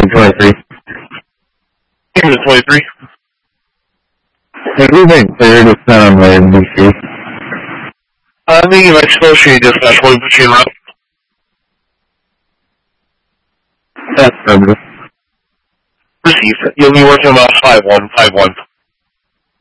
23. Give me the 23. Everything clear to send on my NBC. I'm thinking Mexico Street dispatch, what put you in route? That's affirmative. Received. You'll be working about 5151.